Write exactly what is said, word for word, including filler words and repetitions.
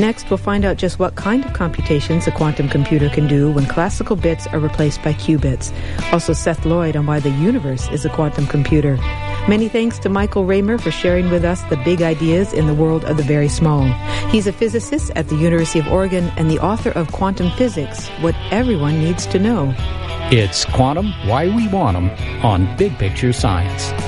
next, we'll find out just what kind of computations a quantum computer can do when classical bits are replaced by qubits. Also, Seth Lloyd on why the universe is a quantum computer. Many thanks to Michael Raymer for sharing with us the big ideas in the world of the very small. He's a physicist at the University of Oregon and the author of Quantum Physics, What Everyone Needs to Know. It's Quantum, Why We Want 'Em on Big Picture Science.